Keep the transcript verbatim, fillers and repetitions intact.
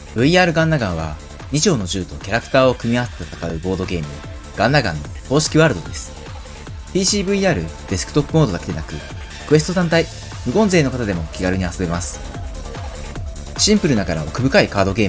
ブイアール ガンナガンはに丁の銃とキャラクターを組み合わせて戦うボードゲームガンナガンの公式ワールドです。ピーシーブイアール デスクトップモードだけでなく、クエスト単体、無言勢の方でも気軽に遊べます。シンプルながら奥深いカードゲーム